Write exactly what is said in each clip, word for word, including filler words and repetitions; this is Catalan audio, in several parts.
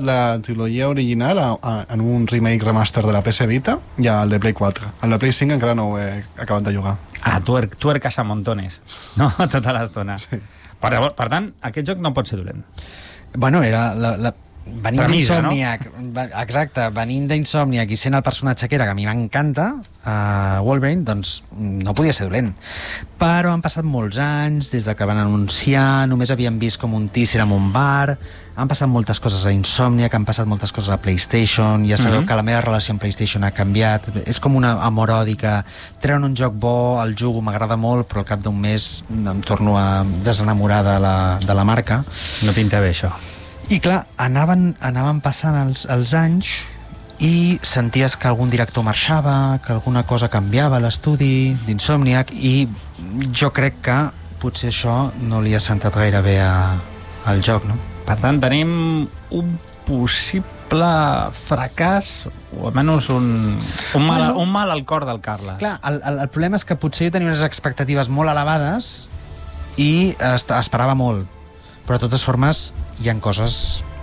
la trilogia original a, a, en un remake remaster de la P S Vita i el de Play quatre. El de Play cinc encara no ho he acabat de jugar. Ah, tuer, tuercas a montones, no? Tota l'estona. Sí. Per, per tant, aquest joc no pot ser dolent. Bueno, era la, la, venint Premissa, d'Insomniac, no? Exacte, venint d'Insomniac i sent el personatge que era, que a mi m'encanta, uh, Wolverine, doncs no podia ser dolent. Però han passat molts anys des de que van anunciar, només havíem vist com un teaser en un bar, han passat moltes coses a Insomniac, han passat moltes coses a PlayStation, ja sabeu mm-hmm. que la meva relació amb PlayStation ha canviat, és com una amoròdica, treuen un joc bo, el jugo, m'agrada molt, però al cap d'un mes em torno a desenamorar de la, de la marca. No pinta bé, això. I clar, anaven, anaven passant els, els anys i senties que algun director marxava, que alguna cosa canviava a l'estudi d'Insomniac, i jo crec que potser això no li ha sentat gaire bé a, al joc, no? Per tant, tenim un possible fracàs, o almenys un, un, mal, Bueno. un mal al cor del Carles. Clar, el, el, el problema és que potser jo tenia unes expectatives molt elevades i est esperava molt, però de totes formes hi ha coses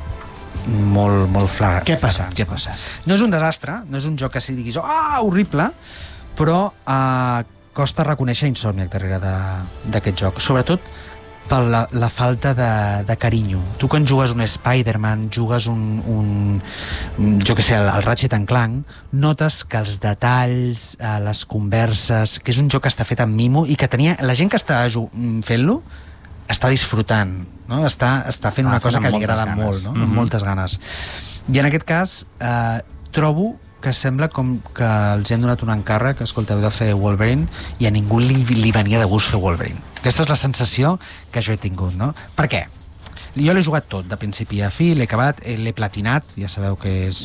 molt, molt flagrants. Què ha passat? Què ha passat? No és un desastre, no és un joc que si diguis ah, horrible, però eh, costa reconèixer Insomniac darrere d'aquest joc, sobretot per la, la falta de, de carinyo. Tu quan jugues un Spider-Man, jugues un, un jo què sé, el, el Ratchet and Clank, notes que els detalls, eh, les converses, que és un joc que està fet amb mimo i que tenia, la gent que està fent-lo està disfrutant, no? Està, està fent Està una cosa fent que amb li agrada moltes molt, ganes. no? Mhm. Amb moltes ganes. I en aquest cas eh, trobo que sembla com que els hem donat un encàrrec, escolteu, de fer Wolverine, i a ningú li, li venia de gust fer Wolverine. Aquesta és la sensació que jo he tingut, no? Per què? Jo l'he jugat tot, de principi a fi, l'he acabat, eh, l'he platinat, ja sabeu que és...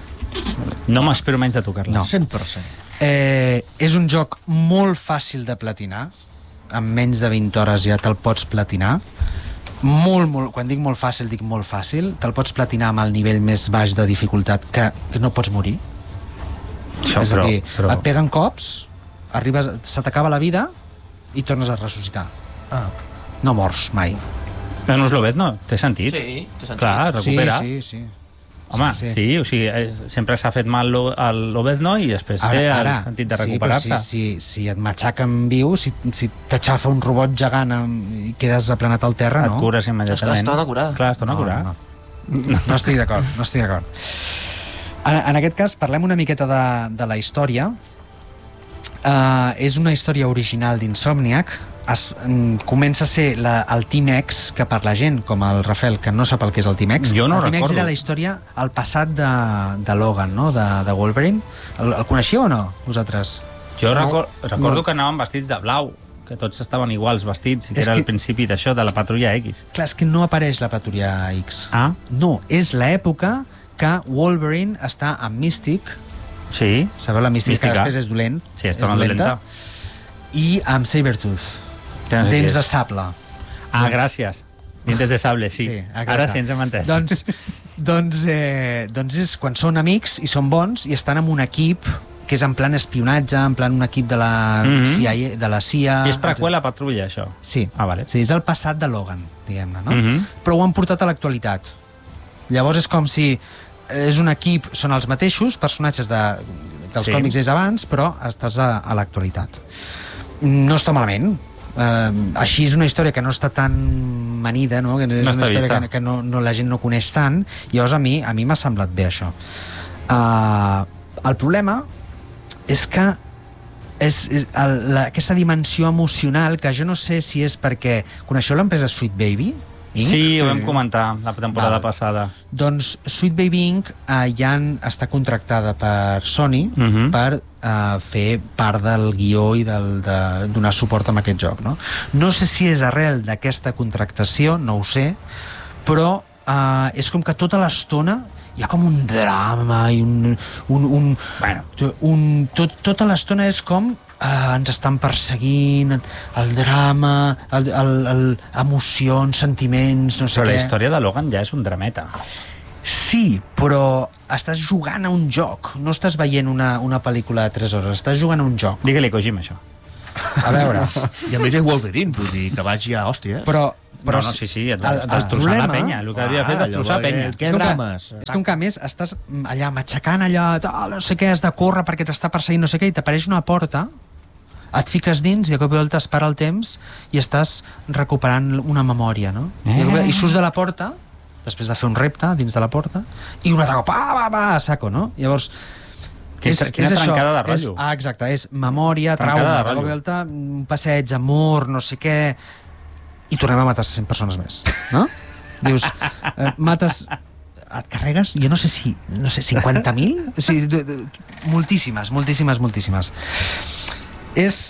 No m'espero menys de tu, Carles. No. cent per cent. Eh, és un joc molt fàcil de platinar, en menys de vint hores ja te'l pots platinar. Molt, molt, quan dic molt fàcil, dic molt fàcil. Te'l pots platinar amb el nivell més baix de dificultat, que, que no pots morir. Això, és a dir, però... et peguen cops, arribes, se t'acaba la vida i tornes a ressuscitar. Ah. No mors mai. En Oslovet no, té sentit. Sí, té sentit. Clar, recupera. Sí, sí, sí. Home, sí, sí. sí, o sigui, és, sempre s'ha fet mal l'O- el l'Obezno i després té el sentit de recuperar-se. Sí, si, si, si et matxaquen viu, si, si t'aixafa un robot gegant amb, i quedes aplanat al terra, Et no? cures immediatament. Es torna a curar. Clar, es torna a curar. No, no. no estic d'acord, no estic d'acord. En, en aquest cas, parlem una miqueta de, de la història. Uh, és una història original d'Insomniac. Es, um, comença a ser la, el Team X, que per la gent, com el Rafael, que no sap el que és el Team X, Jo no el Team X recordo. era la història, el passat de, de Logan, no? de, de Wolverine. El, el coneixíeu o no, vosaltres? Jo No, recor recordo no. que anaven vestits de blau, que tots estaven iguals vestits, i que És era que- el principi d'això, de la Patrulla X. Clar, és que no apareix la Patrulla X. Ah, No, és l'època que Wolverine està amb Mystic. sí. Sabeu la Mystic, que Mística. després és dolent. Sí, és està molt dolenta. I amb Sabretooth. Que no sé què Dents de és. sable. Ah, gràcies. Dientes de sable, sí. exacte. Ara sí ens hem entès. Doncs, doncs, eh, doncs és quan són amics i són bons i estan en un equip que és en plan espionatge, en plan un equip de la, Mhm. C I A, de la C I A... I és preqüela Patrulla, això. Sí. Ah, vale. Sí, és el passat de Logan, diguem-ne, no? Mhm. Però ho han portat a l'actualitat. Llavors és com si és un equip, són els mateixos personatges de, dels Sí. còmics és abans, però estàs a, a l'actualitat. No està malament. Uh, així és una història que no està tan manida, no? Que és No una està història vista. que, que no, no, la gent no coneix tant, i llavors a mi a mi m'ha semblat bé això. Uh, el problema és que és, és el, la, aquesta dimensió emocional, que jo no sé si és perquè... Coneixeu l'empresa Sweet Baby? Inc? Sí, ho vam comentar la temporada Val. passada. Doncs Sweet Baby Inc eh, ja han, està contractada per Sony Mhm. per eh, fer part del guió i del, de donar suport a aquest joc, no? No sé si és arrel d'aquesta contractació, no ho sé, però eh, és com que tota l'estona hi ha com un drama i un... un, un, Bueno. un tot, tota l'estona és com Uh, ens estan perseguint, el drama, el, el, el, emocions, sentiments, no sé Però la què. història de Logan ja és un drameta. Sí, però estàs jugant a un joc, no estàs veient una, una pel·lícula de tres hores, estàs jugant a un joc. Digue-li Kojima, això. A veure, I a més és Wolverine, vull dir que vaig ja, hòsties. però Però no, no, sí, sí, el- des- el destrossar la problema- penya. El que havia de fer és destrossar llavors, penya. eh, Què És com que- drames? És com que, a més, estàs allà matxacant allà, tal, no sé què, has de córrer perquè t'està perseguint no sé què, i t'apareix una porta, et fiques dins i de cop i volta es para el temps i estàs recuperant una memòria, no? Eh. I, I surts de la porta, després de fer un repte dins de la porta, i un altre cop, pa, pa, pa, a saco, no? Llavors, Que- quina trencada de rotllo. És, ah, exacte, és memòria, Trencada trauma, de de cop i rotllo. volta, un passeig, amor, no sé què, i tornem a matar cent persones més, no? Dius, eh, mates... Et carregues, jo no sé si... No sé, cinquanta mil? O sigui, de, de, moltíssimes, moltíssimes, moltíssimes. És...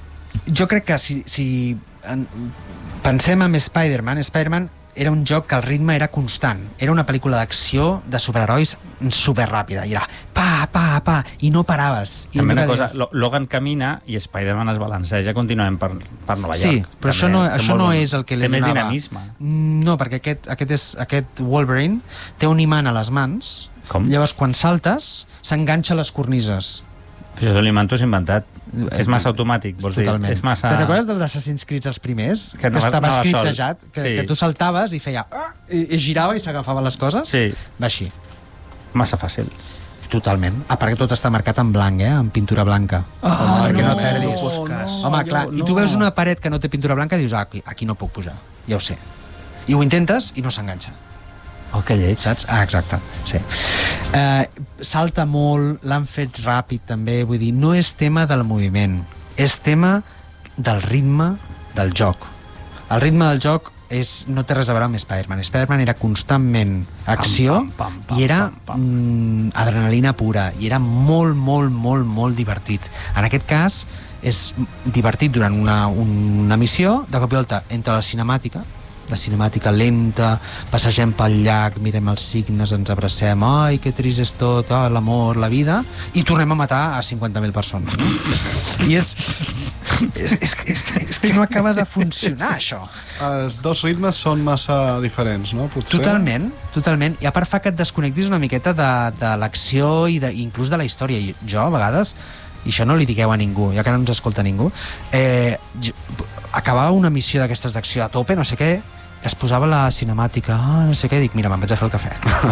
Jo crec que si, si en, pensem en Spider-Man, Spider-Man era un joc que el ritme era constant. Era una pel·lícula d'acció de superherois superràpida. I era pa, pa, pa, i no paraves. I També allò una que cosa, deies- Lo- Logan camina i Spider-Man es balanceja contínuament per, per Nova York. Sí, però això no, També té això molt no bon- és el que li Té més donava. dinamisme. No, perquè aquest, aquest, és, aquest Wolverine té un imant a les mans. Com? Llavors, quan saltes, s'enganxa a les cornises. Però això l'imant t'ho has inventat. És massa automàtic, vols Totalment. dir? És massa... Te'n recordes dels Assassin's Creed els primers? Que no- estava anava sol. scriptejat, que, Sí. que tu saltaves i feia... "Ah", I, i girava i s'agafava les coses? Sí. Va així. Massa fàcil. Totalment. A part que tot està marcat en blanc, eh? En pintura blanca. Ah, perquè no, no, perdis. no, Home, clar, no. i tu veus una paret que no té pintura blanca i dius, ah, aquí, aquí no puc pujar. Ja ho sé. I ho intentes i no s'enganxa. Oh, que lleig. Saps? Ah, exacte, sí. Eh, salta molt, l'han fet ràpid també, vull dir, no és tema del moviment, és tema del ritme del joc. El ritme del joc és, no té res a veure amb Spider-Man. Spider-Man era constantment acció Pam, pam, pam, i era pam, pam. mm, adrenalina pura, i era molt, molt, molt, molt divertit. En aquest cas, és divertit durant una, una missió, de cop i volta entra la cinemàtica, la cinemàtica lenta, passegem pel llac, mirem els signes, ens abracem, ai, que trist és tot, ah, l'amor, la vida, i tornem a matar a cinquanta mil persones. No? I és, és, és, és, és que no acaba de funcionar, això. Els dos ritmes són massa diferents, no? Potser. Totalment, totalment. I a part fa que et desconnectis una miqueta de, de l'acció i de, inclús de la història. I jo, a vegades, i això no li digueu a ningú, ja que no ens escolta ningú, eh, jo, acabava una missió d'aquestes d'acció a tope, no sé què, es posava la cinemàtica, ah, no sé què, dic, mira, me'n vaig a fer el cafè.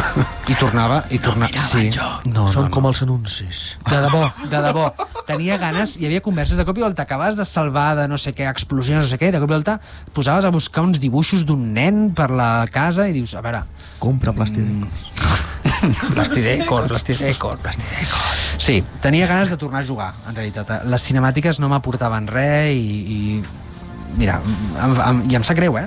I tornava, i tornava... Mirava sí. jo. No, Són no, no. com els anuncis. De debò, de debò. Tenia ganes, hi havia converses de cop i volta, acabaves de salvar de no sé què, explosions, no sé què, i de cop i volta posaves a buscar uns dibuixos d'un nen per la casa i dius, a veure... Compra plastidecor. Mm. Plastidecor, plastidecor, plastidecor. Sí, tenia ganes de tornar a jugar, en realitat. Les cinemàtiques no m'aportaven res i... i mira, em, em, i em sap greu, eh?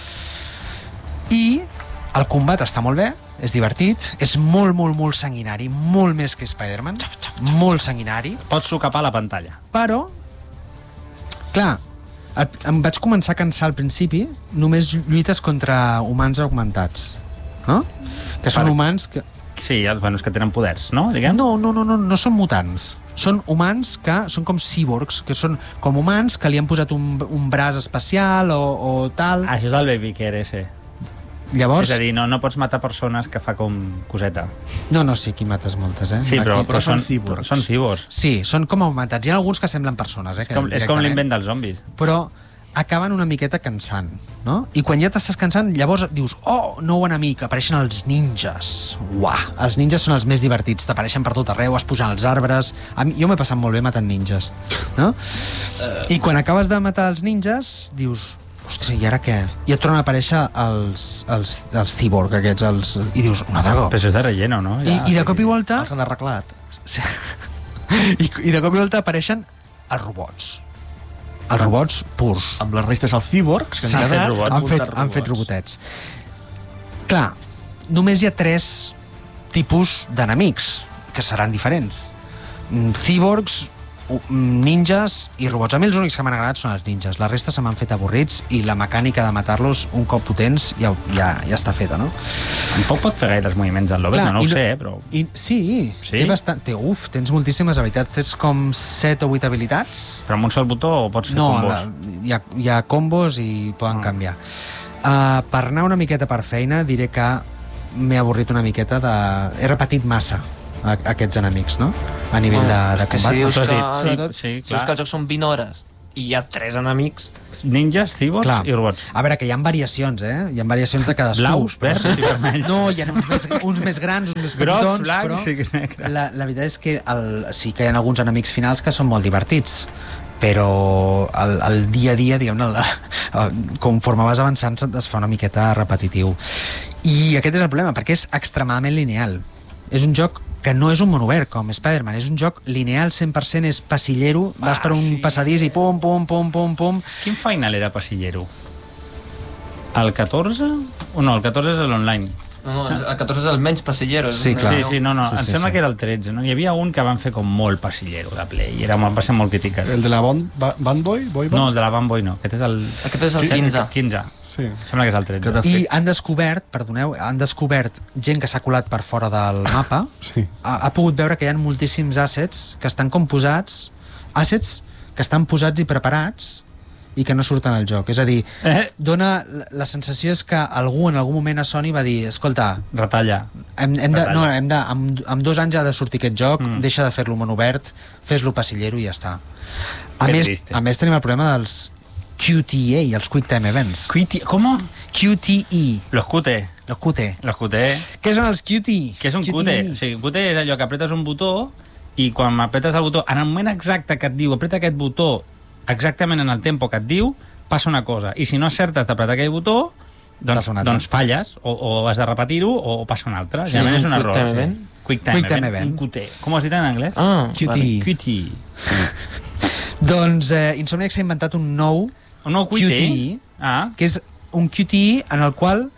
I el combat està molt bé, és divertit, és molt, molt, molt sanguinari, molt més que Spider-Man, molt sanguinari, Pots socapar la pantalla. però, clar, el- em vaig començar a cansar al principi, només lluites contra humans augmentats, no? Que són Per- humans que... Sí, ja, bueno, és que tenen poders, no? Diguem? No, no, no, no, no són mutants. Són humans que són com cyborgs, que són com humans que li han posat un, un braç especial o, o tal. Ah, això és el baby care, ese. Llavors... És a dir, no, no pots matar persones que fa com coseta. No, no, sí, aquí mates moltes, eh? Sí, però, Aquí- però són, són cíborgs. són cíborgs. Sí, són com augmentats. Hi ha alguns que semblen persones, eh? És que com, és com directament. l'invent dels zombis. Però acaben una miqueta cansant, no? I quan ja t'estàs cansant, llavors dius, oh, nou enemic, apareixen els ninjas. Uah, els ninjas són els més divertits, t'apareixen per tot arreu, es pugen als arbres... A mi, jo m'he passat molt bé matant ninjas, no? I quan acabes de matar els ninjas, dius, ostres, i ara què? I et tornen a aparèixer els, els, els cyborg aquests, els, i dius, un altre cop. Però això és de relleno, no? I, I de cop i volta... Els han arreglat. Sí. I, I de cop i volta apareixen els robots. Els robots purs. Amb les restes als cyborgs que Sí, han han fet quedat, robots. han fet, muntat han fet robotets. Clar, només hi ha tres tipus d'enemics, que seran diferents. Mm, Cyborgs, u- mm, ninjas i robots. A mi els únics que m'han agradat són els ninjas. La resta se m'han fet avorrits i la mecànica de matar-los un cop potents ja, ja, ja està feta, no? Tampoc pot fer gaires moviments al Lobet, Clar, no, no i ho no- sé, eh, però... I, sí, Sí? Té bastant, té, uf, tens moltíssimes habilitats. Tens com set o vuit habilitats. Però amb un sol botó o pots fer No, combos? la, hi, ha, hi ha combos i poden Ah. canviar. Uh, per anar una miqueta per feina, diré que m'he avorrit una miqueta de... He repetit massa a, a aquests enemics, no? A nivell de, de És que combat. si dius Això que, has dit, sí, sobretot- sí, si dius clar. que el joc són vint hores i hi ha tres enemics. Ninjas, cyborgs Clar. i robots. A veure, que hi ha variacions, eh? Hi ha variacions de cadascú. Blaus, verds i vermells. No, hi ha uns més, uns més grans, uns més Grocs, petitons, blancs però i negres. la, la veritat és que el, sí que hi ha alguns enemics finals que són molt divertits, però el, el dia a dia, diguem-ne, el- conforme vas avançant es fa una miqueta repetitiu. I aquest és el problema, perquè és extremadament lineal. És un joc que no és un món obert com Spider-Man, és un joc lineal cent per cent, és passillero, Ah, vas per un sí. passadís i pum, pum, pum, pum, pum. Quin final era passillero? El catorze? O no, el catorze és l'online. No, no, el catorze és el menys passillero. és Sí, una- clar. Sí, sí, no, no, Sí, em sí, sembla sí. que era el tretze, no? Hi havia un que van fer com molt passillero de Play, i era, molt- va ser molt criticat. El de la Bond, ba Bandboy? Boy Band? No, el de la Bamboy no, aquest és el... Aquest és el quinze. quinze. Sí. Em sembla que és el tretze. Que de I fet- han descobert, perdoneu, han descobert gent que s'ha colat per fora del mapa, Sí. ha, ha pogut veure que hi ha moltíssims assets que estan com posats, assets que estan posats i preparats i que no surten al joc. És a dir, Eh? dona, la, la sensació és que algú en algun moment a Sony va dir, escolta, Retalla. hem, hem de, Detall. no, hem de, amb, amb dos anys ha de sortir aquest joc, Mm. mm. deixa de fer-lo món obert, fes-lo passillero i ja està. A Que més, triste. a més tenim el problema dels Q T A, els Quick Time Events. Quiti... Com? Q T E, Los Q T. los Q T. Los Q T. Què són els Q T? Què és un Q T? O sigui, Q T és allò que apretes un botó i quan apretes el botó, en el moment exacte que et diu apreta aquest botó exactament en el tempo que et diu, passa una cosa. I si no acertes d'apretar aquell botó, doncs, Passa una altra. doncs falles, o, o has de repetir-ho, o passa una altra. Sí, Generalment és és un un quick error. time sí. event. Quick time, Quick time event. event. Un Q T. Com ho has dit en anglès? Ah, Q T. vale. Q T. Doncs eh, Insomniac s'ha inventat un nou Un nou Q Q T. T. Ah, que és un Q T E en el qual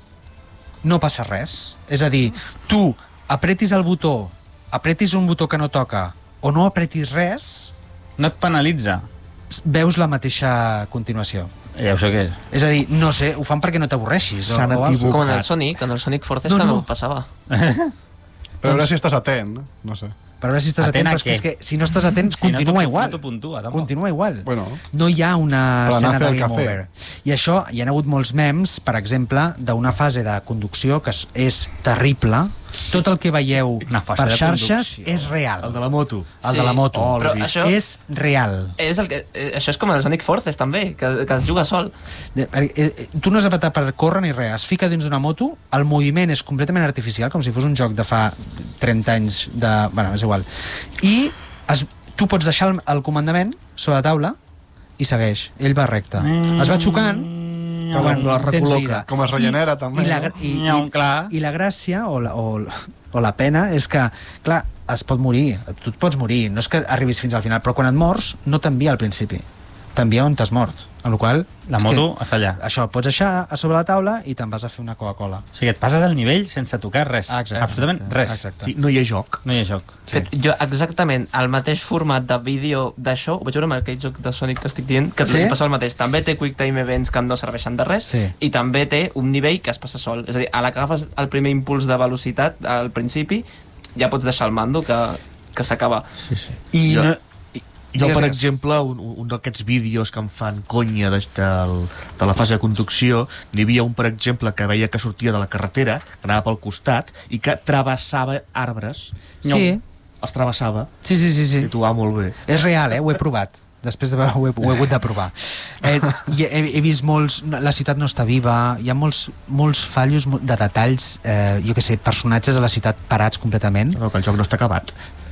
no passa res. És a dir, tu apretis el botó, apretis un botó que no toca o no apretis res, no et penalitza. veus la mateixa continuació. Ja ho sé què és. És a dir, no sé, ho fan perquè no t'avorreixis. o- S'han o algo. equivocat. Com en el Sonic, en el Sonic Forces No, també no. ho passava. Però a veure si estàs atent, no sé. Per veure si estàs Atent atent, a però és que, què? és que si no estàs atent, Si no continua t'ho- igual. no t'ho puntua, tampoc. Continua igual. Bueno. No hi ha una Per anar a escena fer de el game cafè. over. I això, hi ha hagut molts memes, per exemple, d'una fase de conducció que és, és terrible. Tot el que veieu Una fase per de xarxes conducció. és real. El de la moto. El Sí, de la moto. oh, però l'he vist. això, És real. és el que, eh, això és com el Sonic Forces també, que, que es juga sol. De, eh, eh, tu no has apretat per córrer ni res. Es fica dins d'una moto, el moviment és completament artificial, com si fos un joc de fa trenta anys de... Bueno, és igual. I es, tu pots deixar el, el comandament sobre la taula i segueix. Ell va recte. Es va xocant, però bueno, no es tens recol·loca. vida. Com es regenera, també, I la, no? i, Nyau, i, clar. I la gràcia o la, o, o la pena és que, clar, es pot morir, tu et pots morir, no és que arribis fins al final, però quan et mors no t'envia al principi, t'envia on t'has mort, amb la qual La és moto que està allà. això, pots deixar a sobre la taula i te'n vas a fer una Coca-Cola. O sigui, et passes el nivell sense tocar res. Ah, exacte. Absolutament res. Exacte. Sí, no hi ha joc. No hi ha joc. Sí. Que jo exactament el mateix format de vídeo d'això ho vaig veure amb aquell joc de Sonic que estic dient, que Sí? sí? passa el mateix. També té Quick Time Events que no serveixen de res Sí. i també té un nivell que es passa sol. És a dir, a la que agafes el primer impuls de velocitat al principi ja pots deixar el mando que, que s'acaba. Sí, sí. I Jo- no, Jo, per Digues. exemple, un, un d'aquests vídeos que em fan conya de, de, de la fase de conducció, n'hi havia un, per exemple, que veia que sortia de la carretera, que anava pel costat, i que travessava arbres, sí, els travessava, sí, sí, sí, i sí. situava molt bé. És real, eh? Ho he provat. Després de ho he, ho he hagut de provar. Eh, i he, he vist molts... La ciutat no està viva, hi ha molts, molts fallos de detalls, eh, jo què sé, personatges a la ciutat parats completament. No, que el joc no està acabat.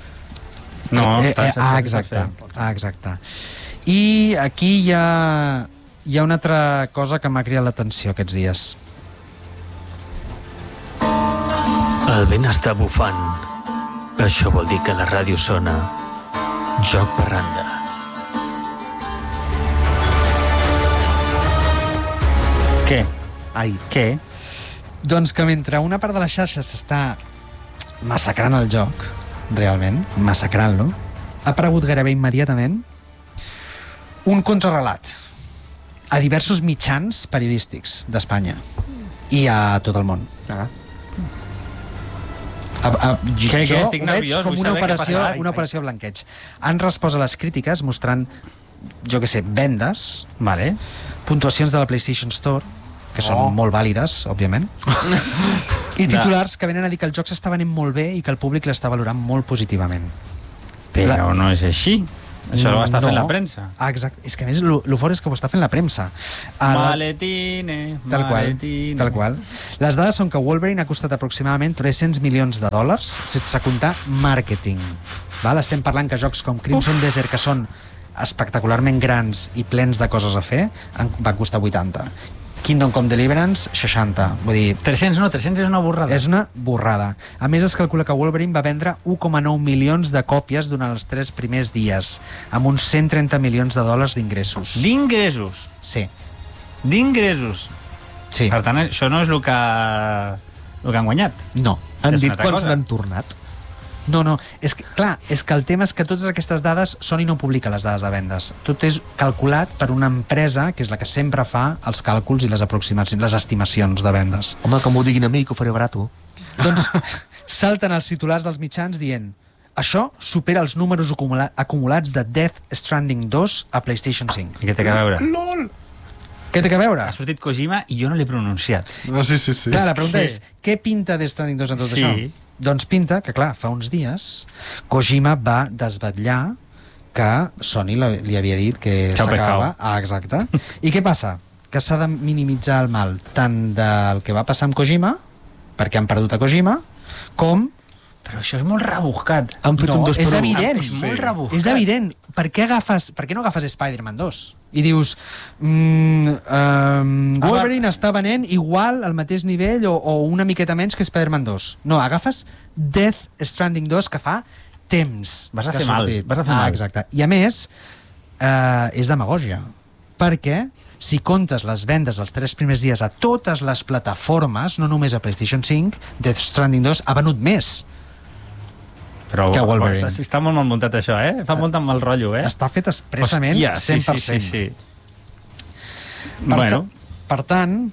No, eh, està- eh, està- ah, està exacte, fet. ah, exacte. I aquí hi ha, hi ha una altra cosa que m'ha cridat l'atenció aquests dies. El vent està bufant. Això vol dir que la ràdio sona Joc Parranda. Què? Ai, Què? Doncs que mentre una part de les xarxes s'està massacrant el joc, realment, massacrant-lo, ha aparegut gairebé immediatament un contrarrelat a diversos mitjans periodístics d'Espanya i a tot el món. ah. A, a, Què, què? Estic ho veig nerviós, com vull una saber què operació, passarà. una operació blanqueig. Han respost a les crítiques mostrant, jo que sé, vendes, Vale. puntuacions de la PlayStation Store, que són Oh. molt vàlides, òbviament, i titulars que venen a dir que el joc s'està venent molt bé i que el públic l'està valorant molt positivament. Però no és així. Això ho està No. fent la premsa. Ah, exacte. És que a més, lo, lo fort és que ho està fent la premsa. Ah, la- Maletine, Tal qual, maletine. tal qual. Les dades són que Wolverine ha costat aproximadament tres-cents milions de dòlars sense comptar màrqueting. Val? Estem parlant que jocs com Crimson Desert, que són espectacularment grans i plens de coses a fer, en van costar vuitanta. Kingdom Come Deliverance, seixanta. Vull dir, tres-cents no, tres-cents és una borrada. és una borrada. A més, es calcula que Wolverine va vendre un coma nou milions de còpies durant els tres primers dies, amb uns cent trenta milions de dòlars d'ingressos. D'ingressos. Sí, D'ingressos. sí. Per tant, això no és el que, el que han guanyat. No. Han És dit una altra quants cosa. n'han tornat. No, no, és que, clar, és que el tema és que totes aquestes dades Sony no publica les dades de vendes. Tot és calculat per una empresa que és la que sempre fa els càlculs i les aproximacions, les estimacions de vendes. Home, que m'ho diguin a mi, que ho faré barato. Doncs salten els titulars dels mitjans dient això supera els números acumula acumulats de Death Stranding dos a PlayStation cinc. I què té a veure? LOL! Què té a veure? Ha sortit Kojima i jo no l'he pronunciat. No, sí, sí, sí. Clar, la pregunta que- és, què pinta Death Stranding dos en tot Sí. això? Doncs pinta que, clar, fa uns dies Kojima va desvetllar que Sony la- li havia dit que Chao s'acabava. pescado. Ah, exacte. I què passa? Que s'ha de minimitzar el mal tant del que va passar amb Kojima, perquè han perdut a Kojima, com... Però això és molt rebuscat. Han fet No, un dos és per un. evident. És molt Sí. rebuscat. És evident. Per què, agafes, per què no agafes Spider-Man dos? I dius, mm, um, Wolverine està venent igual al mateix nivell o, o una miqueta menys que Spider-Man dos. No, agafes Death Stranding dos, que fa temps Vas a que fer ha mal, sortit. vas a fer ah, mal. Exacte. I a més, eh, és demagògia. Perquè si comptes les vendes els tres primers dies a totes les plataformes, no només a PlayStation cinc, Death Stranding dos ha venut més. Però Que Wolverine. ostres, està molt mal muntat això, eh? Fa molt de mal rotllo, eh? Està fet expressament Hòstia, cent per sí, cent. sí, sí, sí. Per, Bueno, ta per tant...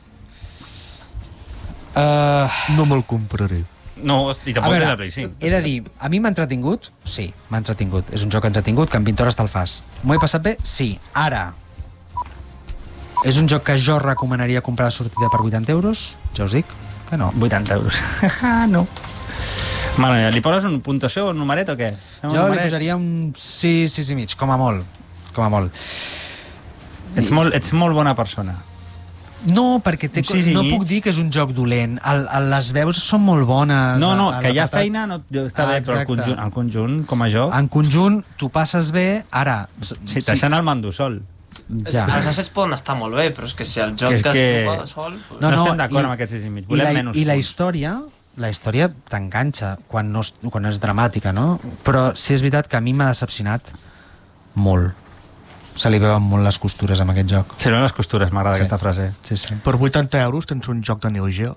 Uh, No me'l compraré. no, i a tampoc veure, és de Play cinc. he de dir, a mi m'ha entretingut? Sí, m'ha entretingut. És un joc que ens ha tingut, que en vint hores te'l fas. M'ho he passat bé? Sí. Ara, és un joc que jo recomanaria comprar de sortida per vuitanta euros? Ja us dic que no. vuitanta euros. Ah, no. Bueno, li poses un puntuació o un numeret o què? Fem un Jo li numeret? posaria un sis, sis i mig, com a molt. Com a molt. Ets molt, ets molt bona persona. No, perquè té, Un sis i no mig. puc dir que és un joc dolent. El, el, les veus són molt bones. No, no, a- a que hi ha l'apartat. feina no, està Ah, bé, però el exacte. conjunt, el conjunt, com a joc, En conjunt, tu passes bé, ara... sí, deixant el mando sol. Ja. Els assets poden estar molt bé, però és que si el joc Que és que, que- es juga sol... Pues... No, No, no no, estem d'acord i- amb aquests sis i mig. I Volem la, menys I la punts. història, la història t'enganxa quan, no, és- quan és dramàtica, no? Però sí és veritat que a mi m'ha decepcionat molt. Se li veuen molt les costures amb aquest joc. Se veuen les costures, m'agrada Sí. aquesta frase. Sí, sí. Per vuitanta euros tens un joc de Neo Geo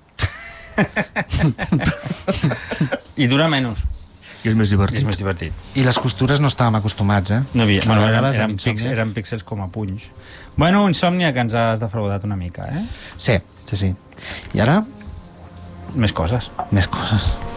I dura menys. i és més I divertit. és més divertit. I les costures no estàvem acostumats, eh? No havia, A bueno, eren, vegades eren, amb pix, Insomnia. eren píxels com a punys. Bueno, Insòmnia, que ens has defraudat una mica, eh? Sí, sí, sí. I ara, Més coses. més coses.